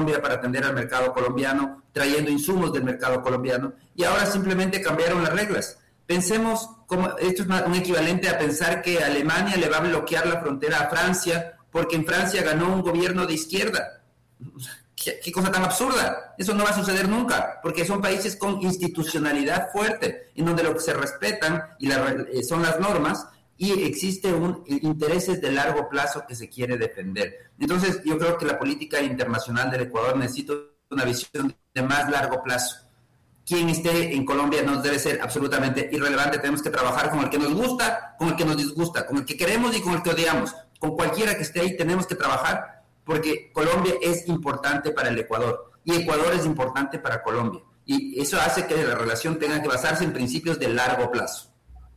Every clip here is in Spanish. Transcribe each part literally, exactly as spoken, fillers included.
Colombia para atender al mercado colombiano, trayendo insumos del mercado colombiano, y ahora simplemente cambiaron las reglas. Pensemos, como, esto es un equivalente a pensar que Alemania le va a bloquear la frontera a Francia porque en Francia ganó un gobierno de izquierda. ¿Qué, qué cosa tan absurda? Eso no va a suceder nunca, porque son países con institucionalidad fuerte, en donde lo que se respetan y la, eh, son las normas, y existe un intereses de largo plazo que se quiere defender. Entonces, yo creo que la política internacional del Ecuador necesita una visión de más largo plazo. Quien esté en Colombia nos debe ser absolutamente irrelevante. Tenemos que trabajar con el que nos gusta, con el que nos disgusta, con el que queremos y con el que odiamos. Con cualquiera que esté ahí tenemos que trabajar, porque Colombia es importante para el Ecuador y Ecuador es importante para Colombia. Y eso hace que la relación tenga que basarse en principios de largo plazo.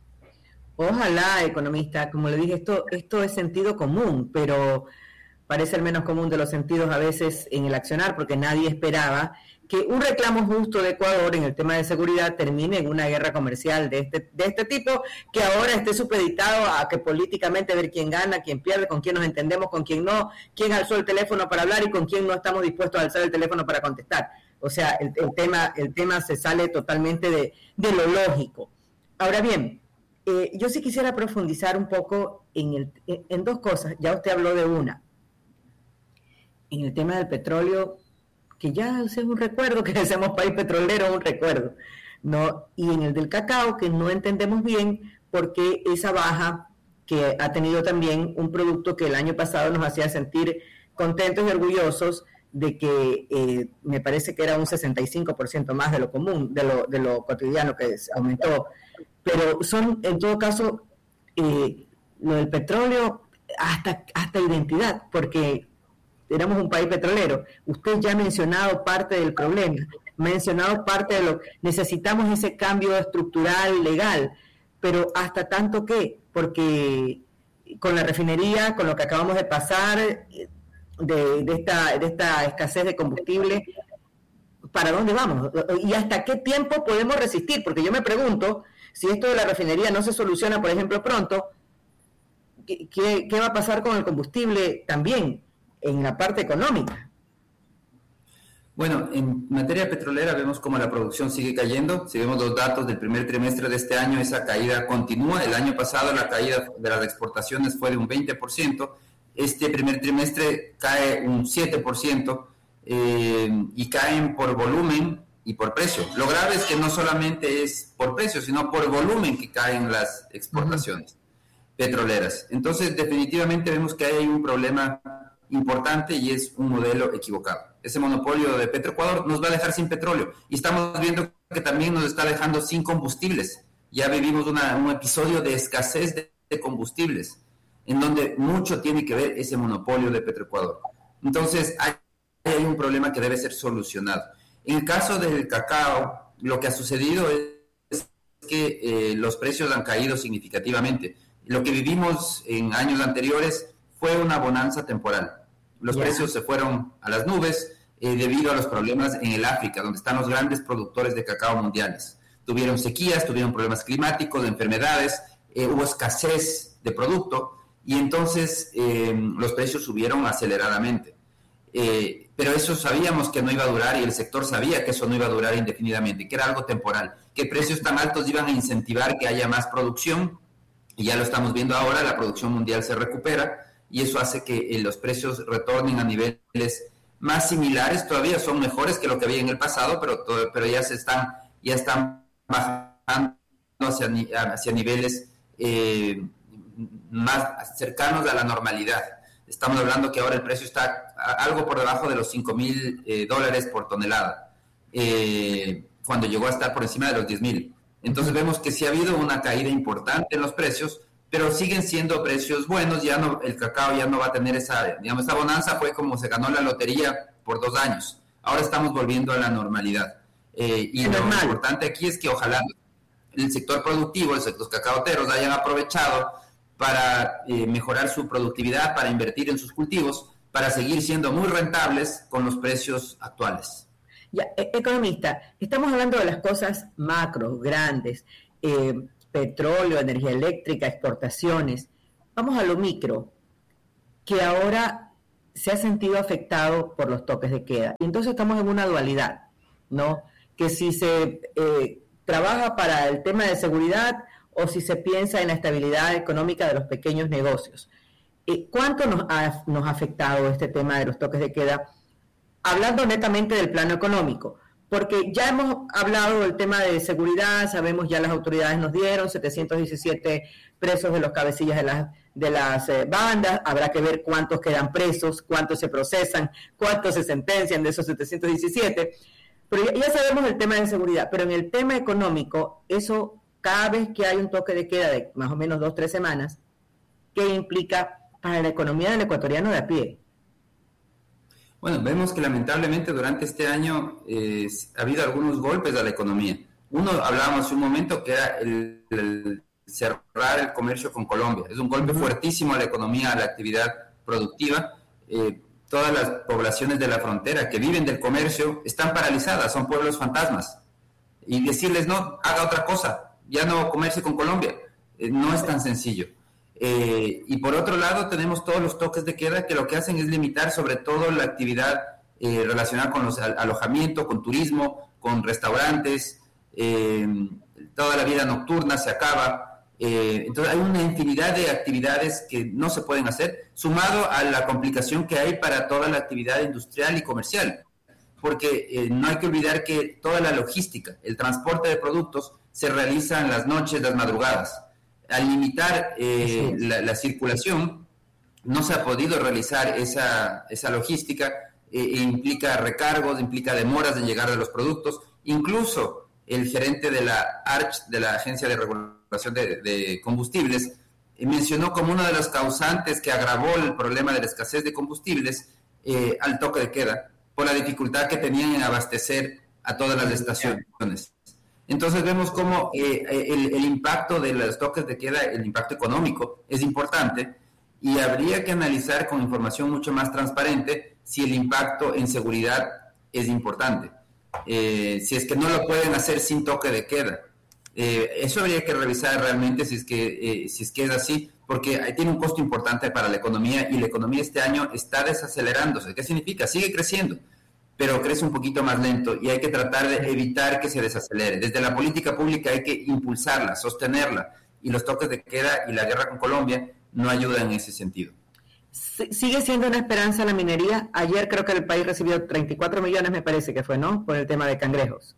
Ojalá, economista, como le dije, esto, esto es sentido común, pero parece el menos común de los sentidos a veces en el accionar, porque nadie esperaba que un reclamo justo de Ecuador en el tema de seguridad termine en una guerra comercial de este, de este tipo, que ahora esté supeditado a que políticamente ver quién gana, quién pierde, con quién nos entendemos, con quién no, quién alzó el teléfono para hablar y con quién no estamos dispuestos a alzar el teléfono para contestar. O sea, el, el, tema, el tema se sale totalmente de, de lo lógico. Ahora bien, eh, yo sí quisiera profundizar un poco en, el, en, en dos cosas. Ya usted habló de una. En el tema del petróleo, que ya es un recuerdo, que seamos país petrolero, un recuerdo, ¿no? Y en el del cacao, que no entendemos bien por qué esa baja que ha tenido también un producto que el año pasado nos hacía sentir contentos y orgullosos de que eh, me parece que era un sesenta y cinco por ciento más de lo común, de lo, de lo cotidiano que aumentó. Pero son, en todo caso, eh, lo del petróleo, hasta, hasta identidad, porque éramos un país petrolero. Usted ya ha mencionado parte del problema, ha mencionado parte de lo necesitamos ese cambio estructural, legal, pero hasta tanto que, porque con la refinería, con lo que acabamos de pasar, de, de, esta, de esta escasez de combustible, ¿para dónde vamos? ¿Y hasta qué tiempo podemos resistir? Porque yo me pregunto, si esto de la refinería no se soluciona, por ejemplo, pronto, ¿qué, qué, qué va a pasar con el combustible también en la parte económica? Bueno, en materia petrolera vemos cómo la producción sigue cayendo. Si vemos los datos del primer trimestre de este año, esa caída continúa. El año pasado la caída de las exportaciones fue de un veinte por ciento. Este primer trimestre cae un siete por ciento eh, y caen por volumen y por precio. Lo grave es que no solamente es por precio, sino por volumen que caen las exportaciones uh-huh. petroleras. Entonces, definitivamente vemos que hay un problema importante y es un modelo equivocado. Ese monopolio de Petroecuador nos va a dejar sin petróleo y estamos viendo que también nos está dejando sin combustibles. Ya vivimos una, un episodio de escasez de, de combustibles, en donde mucho tiene que ver ese monopolio de Petroecuador. Entonces, hay, hay un problema que debe ser solucionado. En el caso del cacao, lo que ha sucedido es que eh, los precios han caído significativamente. Lo que vivimos en años anteriores fue una bonanza temporal. Los yeah. precios se fueron a las nubes eh, debido a los problemas en el África, donde están los grandes productores de cacao mundiales. Tuvieron sequías, tuvieron problemas climáticos, de enfermedades, eh, hubo escasez de producto y entonces eh, los precios subieron aceleradamente. Eh, pero eso sabíamos que no iba a durar y el sector sabía que eso no iba a durar indefinidamente, que era algo temporal, que precios tan altos iban a incentivar que haya más producción y ya lo estamos viendo ahora, la producción mundial se recupera y eso hace que eh, los precios retornen a niveles más similares, todavía son mejores que lo que había en el pasado, pero, todo, pero ya se están, ya están bajando hacia, hacia niveles eh, más cercanos a la normalidad. Estamos hablando que ahora el precio está algo por debajo de los cinco mil eh, dólares por tonelada, eh, cuando llegó a estar por encima de los diez mil. Entonces vemos que sí ha habido una caída importante en los precios, pero siguen siendo precios buenos. Ya no, el cacao ya no va a tener esa, digamos, esa bonanza fue como se ganó la lotería por dos años. Ahora estamos volviendo a la normalidad. Eh, y lo normal. Importante aquí es que ojalá el sector productivo, los cacaoteros hayan aprovechado para eh, mejorar su productividad, para invertir en sus cultivos, para seguir siendo muy rentables con los precios actuales. Ya, economista, estamos hablando de las cosas macro, grandes, eh, petróleo, energía eléctrica, exportaciones. Vamos a lo micro, que ahora se ha sentido afectado por los toques de queda. Y entonces estamos en una dualidad, ¿no? Que si se eh, trabaja para el tema de seguridad o si se piensa en la estabilidad económica de los pequeños negocios. Eh, ¿Cuánto nos ha, nos ha afectado este tema de los toques de queda? Hablando netamente del plano económico, porque ya hemos hablado del tema de seguridad, sabemos ya las autoridades nos dieron setecientos diecisiete presos de los cabecillas de las, de las eh, bandas, habrá que ver cuántos quedan presos, cuántos se procesan, cuántos se sentencian de esos setecientos diecisiete, pero ya, ya sabemos el tema de seguridad, pero en el tema económico, eso cada vez que hay un toque de queda de más o menos dos, tres semanas, ¿qué implica para la economía del ecuatoriano de a pie? Bueno, vemos que lamentablemente durante este año eh, ha habido algunos golpes a la economía. Uno, hablábamos hace un momento, que era el, el cerrar el comercio con Colombia. Es un golpe fuertísimo a la economía, a la actividad productiva. Eh, todas las poblaciones de la frontera que viven del comercio están paralizadas, son pueblos fantasmas. Y decirles, no, haga otra cosa, ya no comercie con Colombia, eh, no es tan sencillo. Eh, y por otro lado tenemos todos los toques de queda que lo que hacen es limitar sobre todo la actividad eh, relacionada con los al- alojamiento, con turismo, con restaurantes, eh, toda la vida nocturna se acaba, eh, entonces hay una infinidad de actividades que no se pueden hacer, sumado a la complicación que hay para toda la actividad industrial y comercial, porque eh, no hay que olvidar que toda la logística, el transporte de productos se realiza en las noches, las madrugadas. Al limitar eh, la, la circulación, no se ha podido realizar esa, esa logística, eh, e implica recargos, implica demoras en llegar de los productos. Incluso el gerente de la A R C H, de la Agencia de Regulación de, de Combustibles, eh, mencionó como una de las causantes que agravó el problema de la escasez de combustibles eh, al toque de queda, por la dificultad que tenían en abastecer a todas las estaciones. Entonces vemos cómo eh, el, el impacto de los toques de queda, el impacto económico es importante y habría que analizar con información mucho más transparente si el impacto en seguridad es importante. Eh, si es que no lo pueden hacer sin toque de queda. Eh, eso habría que revisar realmente si es que, eh, si es que es así, porque tiene un costo importante para la economía y la economía este año está desacelerándose. ¿Qué significa? Sigue creciendo, pero crece un poquito más lento y hay que tratar de evitar que se desacelere. Desde la política pública hay que impulsarla, sostenerla, y los toques de queda y la guerra con Colombia no ayudan en ese sentido. Sigue siendo una esperanza la minería. Ayer creo que el país recibió treinta y cuatro millones, me parece que fue, ¿no? Por el tema de cangrejos.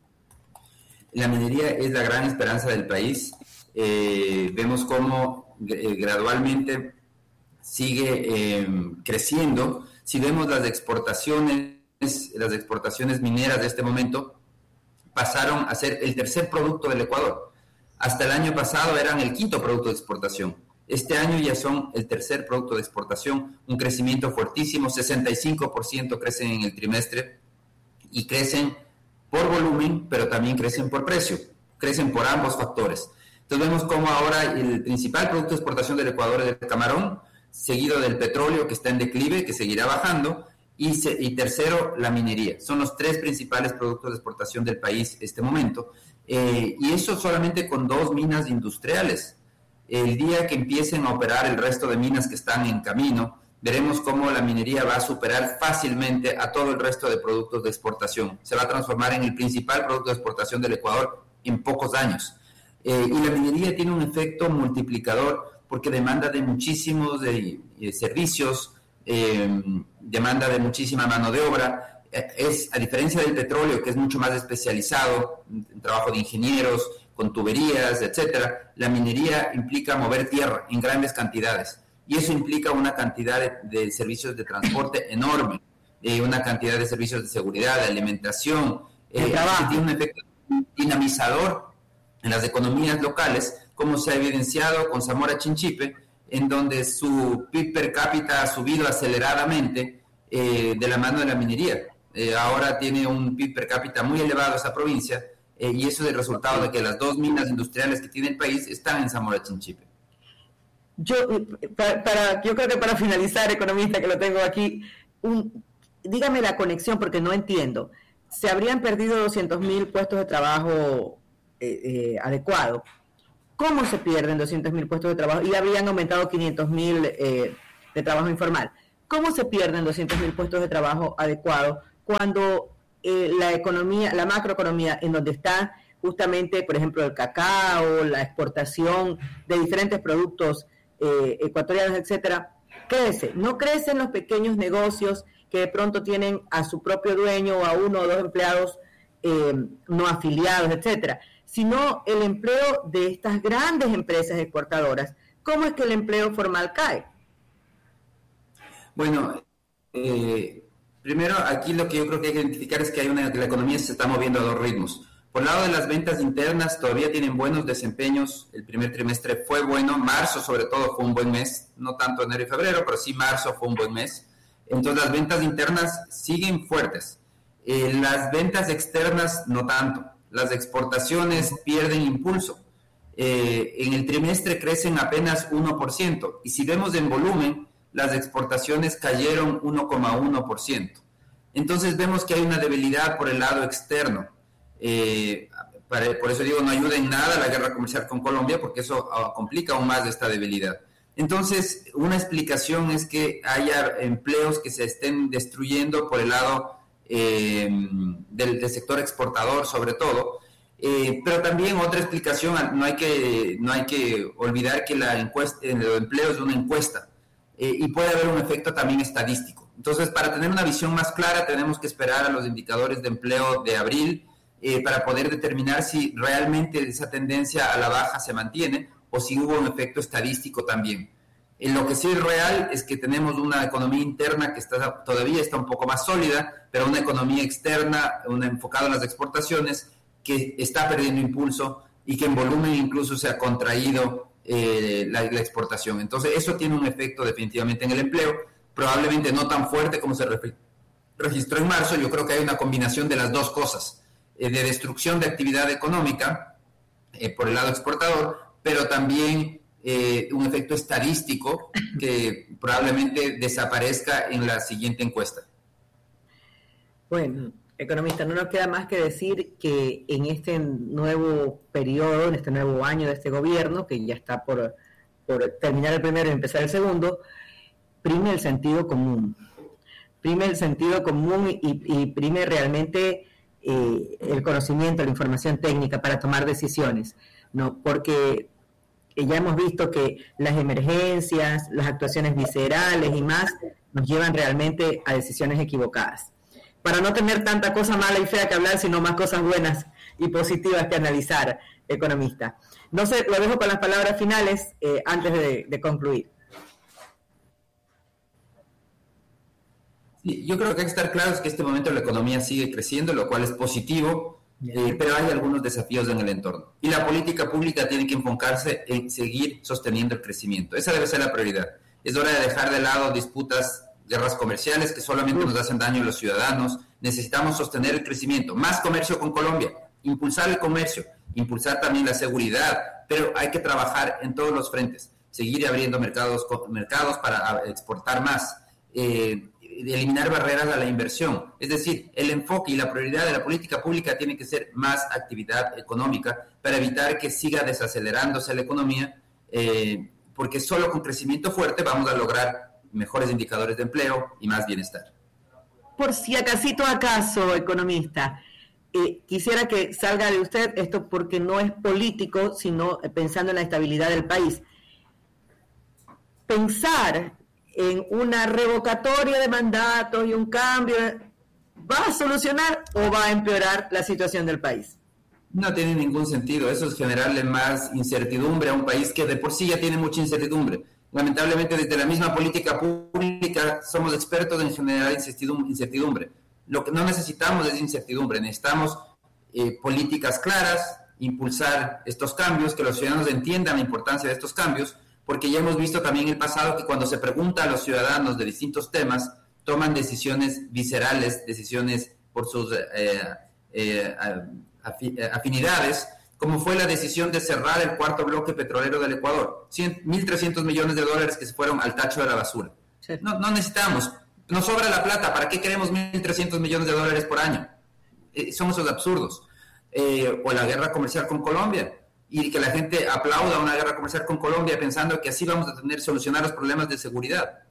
La minería es la gran esperanza del país. Eh, vemos cómo eh, gradualmente sigue eh, creciendo. Si vemos las exportaciones, las exportaciones mineras de este momento pasaron a ser el tercer producto del Ecuador. Hasta el año pasado eran el quinto producto de exportación. Este año ya son el tercer producto de exportación, un crecimiento fuertísimo, sesenta y cinco por ciento crecen en el trimestre y crecen por volumen, pero también crecen por precio, crecen por ambos factores. Entonces vemos cómo ahora el principal producto de exportación del Ecuador es el camarón, seguido del petróleo que está en declive, que seguirá bajando, y, se, y tercero, la minería. Son los tres principales productos de exportación del país este momento, eh, y eso solamente con dos minas industriales. El día que empiecen a operar el resto de minas que están en camino, veremos cómo la minería va a superar fácilmente a todo el resto de productos de exportación. Se va a transformar en el principal producto de exportación del Ecuador en pocos años. Eh, y la minería tiene un efecto multiplicador porque demanda de muchísimos de, de servicios, eh, demanda de muchísima mano de obra. Eh, es, a diferencia del petróleo, que es mucho más especializado, en trabajo de ingenieros, con tuberías, etcétera, la minería implica mover tierra en grandes cantidades y eso implica una cantidad de, de servicios de transporte enorme, eh, una cantidad de servicios de seguridad, de alimentación, eh, que tiene un efecto dinamizador en las economías locales, como se ha evidenciado con Zamora Chinchipe, en donde su P I B per cápita ha subido aceleradamente eh, de la mano de la minería. Eh, ahora tiene un P I B per cápita muy elevado esa provincia, Eh, y eso es el resultado de que las dos minas industriales que tiene el país están en Zamora Chinchipe. Yo, para, para, yo creo que para finalizar, economista, que lo tengo aquí, un, dígame la conexión, porque no entiendo. Se habrían perdido doscientos mil puestos de trabajo eh, eh, adecuados. ¿Cómo se pierden doscientos mil puestos de trabajo? Y habrían aumentado quinientos mil eh, de trabajo informal. ¿Cómo se pierden doscientos mil puestos de trabajo adecuados cuando eh, la economía, la macroeconomía, en donde está justamente, por ejemplo, el cacao, la exportación de diferentes productos eh, ecuatorianos, etcétera, crece? No crecen los pequeños negocios que de pronto tienen a su propio dueño o a uno o dos empleados eh, no afiliados, etcétera, sino el empleo de estas grandes empresas exportadoras. ¿Cómo es que el empleo formal cae? Bueno, eh, primero aquí lo que yo creo que hay que identificar es que hay una, que la economía se está moviendo a dos ritmos. Por el lado de las ventas internas todavía tienen buenos desempeños, el primer trimestre fue bueno, marzo sobre todo fue un buen mes, no tanto enero y febrero, pero sí marzo fue un buen mes. Entonces las ventas internas siguen fuertes, eh, las ventas externas no tanto, las exportaciones pierden impulso, eh, en el trimestre crecen apenas uno por ciento y si vemos en volumen, las exportaciones cayeron uno coma uno por ciento. Entonces vemos que hay una debilidad por el lado externo. Eh, para, por eso digo, no ayuda en nada la guerra comercial con Colombia, porque eso uh, complica aún más esta debilidad. Entonces, una explicación es que haya empleos que se estén destruyendo por el lado eh, del, del sector exportador, sobre todo. Eh, pero también otra explicación, no hay que, no hay que olvidar que la encuesta, el empleo es una encuesta. Eh, y puede haber un efecto también estadístico. Entonces, para tener una visión más clara, tenemos que esperar a los indicadores de empleo de abril eh, para poder determinar si realmente esa tendencia a la baja se mantiene o si hubo un efecto estadístico también. Eh, lo que sí es real es que tenemos una economía interna que está, todavía está un poco más sólida, pero una economía externa, una enfocada en las exportaciones, que está perdiendo impulso y que en volumen incluso se ha contraído Eh, la, la exportación. Entonces eso tiene un efecto definitivamente en el empleo, probablemente no tan fuerte como se re- registró en marzo. Yo creo que hay una combinación de las dos cosas, eh, de destrucción de actividad económica eh, por el lado exportador, pero también eh, un efecto estadístico que probablemente desaparezca en la siguiente encuesta. Bueno, economista, no nos queda más que decir que en este nuevo periodo, en este nuevo año de este gobierno, que ya está por, por terminar el primero y empezar el segundo, prime el sentido común. Prime el sentido común y, y prime realmente eh, el conocimiento, la información técnica para tomar decisiones, ¿no? Porque ya hemos visto que las emergencias, las actuaciones viscerales y más nos llevan realmente a decisiones equivocadas. Para no tener tanta cosa mala y fea que hablar, sino más cosas buenas y positivas que analizar, economista. No sé, lo dejo con las palabras finales eh, antes de, de concluir. Sí, yo creo que hay que estar claros que en este momento la economía sigue creciendo, lo cual es positivo, eh, pero hay algunos desafíos en el entorno. Y la política pública tiene que enfocarse en seguir sosteniendo el crecimiento. Esa debe ser la prioridad. Es hora de dejar de lado disputas, guerras comerciales que solamente nos hacen daño a los ciudadanos. Necesitamos sostener el crecimiento, más comercio con Colombia, impulsar el comercio, impulsar también la seguridad, pero hay que trabajar en todos los frentes, seguir abriendo mercados, mercados para exportar más, eh, eliminar barreras a la inversión. Es decir, el enfoque y la prioridad de la política pública tiene que ser más actividad económica para evitar que siga desacelerándose la economía, eh, porque solo con crecimiento fuerte vamos a lograr mejores indicadores de empleo y más bienestar. Por si acasito acaso, economista, eh, quisiera que salga de usted esto porque no es político, sino pensando en la estabilidad del país. Pensar en una revocatoria de mandatos y un cambio, ¿va a solucionar o va a empeorar la situación del país? No tiene ningún sentido. Eso es generarle más incertidumbre a un país que de por sí ya tiene mucha incertidumbre. Lamentablemente, desde la misma política pública somos expertos en generar incertidumbre. Lo que no necesitamos es incertidumbre, necesitamos eh, políticas claras, impulsar estos cambios, que los ciudadanos entiendan la importancia de estos cambios, porque ya hemos visto también en el pasado que cuando se pregunta a los ciudadanos de distintos temas, toman decisiones viscerales, decisiones por sus eh, eh, afinidades, como fue la decisión de cerrar el cuarto bloque petrolero del Ecuador, mil trescientos millones de dólares que se fueron al tacho de la basura. Sí. No, no necesitamos, nos sobra la plata, ¿para qué queremos mil trescientos millones de dólares por año? Eh, son esos absurdos. Eh, o la guerra comercial con Colombia, y que la gente aplauda una guerra comercial con Colombia pensando que así vamos a tener solucionar los problemas de seguridad.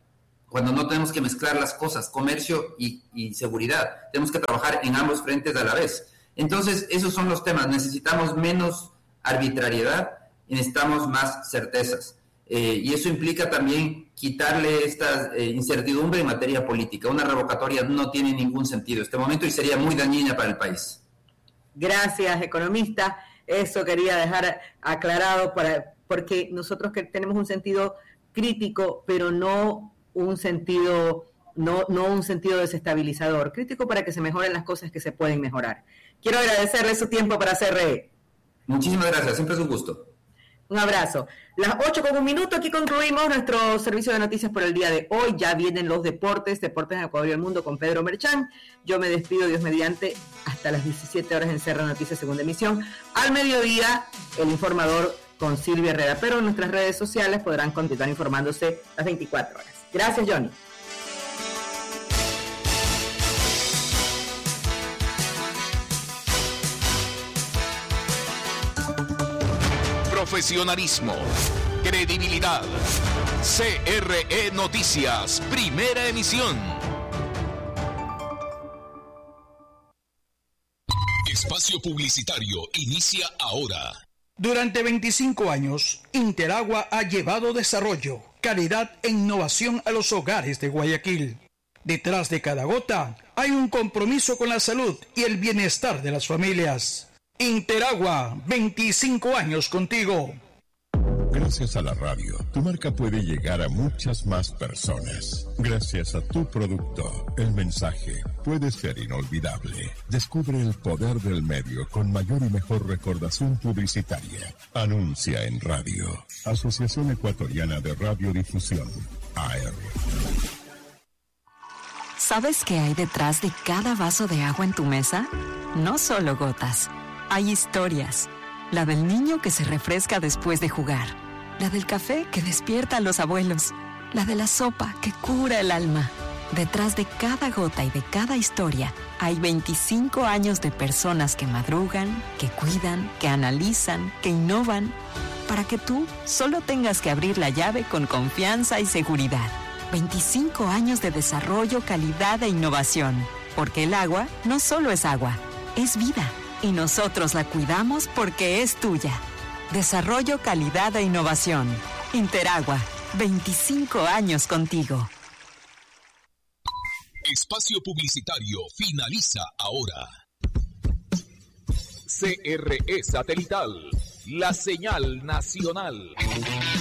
cuando no tenemos que mezclar las cosas, comercio y, y seguridad. Tenemos que trabajar en ambos frentes a la vez. Entonces, esos son los temas. Necesitamos menos arbitrariedad y necesitamos más certezas. Eh, y eso implica también quitarle esta eh, incertidumbre en materia política. Una revocatoria no tiene ningún sentido en este momento y sería muy dañina para el país. Gracias, economista. Eso quería dejar aclarado para, porque nosotros que tenemos un sentido crítico, pero no un sentido, no, no un sentido desestabilizador. Crítico para que se mejoren las cosas que se pueden mejorar. Quiero agradecerle su tiempo para C R E. Muchísimas gracias, siempre es un gusto. Un abrazo. Las ocho con un minuto, aquí concluimos nuestro servicio de noticias por el día de hoy. Ya vienen los deportes, deportes en Ecuador y el mundo con Pedro Merchán. Yo me despido, Dios mediante, hasta las diecisiete horas en C R Noticias, segunda emisión. Al mediodía, el informador con Silvia Herrera, pero en nuestras redes sociales podrán continuar informándose las veinticuatro horas. Gracias, Johnny. Profesionalismo, credibilidad. C R E Noticias, primera emisión. Espacio publicitario inicia ahora. Durante veinticinco años, Interagua ha llevado desarrollo, calidad e innovación a los hogares de Guayaquil. Detrás de cada gota hay un compromiso con la salud y el bienestar de las familias. Interagua, veinticinco años contigo. Gracias a la radio, tu marca puede llegar a muchas más personas. Gracias a tu producto, el mensaje puede ser inolvidable. Descubre el poder del medio con mayor y mejor recordación publicitaria. Anuncia en radio. Asociación Ecuatoriana de Radiodifusión, A R. ¿Sabes qué hay detrás de cada vaso de agua en tu mesa? No solo gotas. Hay historias. La del niño que se refresca después de jugar. La del café que despierta a los abuelos. La de la sopa que cura el alma. Detrás de cada gota y de cada historia hay veinticinco años de personas que madrugan, que cuidan, que analizan, que innovan, para que tú solo tengas que abrir la llave con confianza y seguridad. veinticinco años de desarrollo, calidad e innovación. Porque el agua no solo es agua, es vida. Y nosotros la cuidamos porque es tuya. Desarrollo, calidad e innovación. Interagua, veinticinco años contigo. Espacio publicitario finaliza ahora. C R E Satelital, la señal nacional.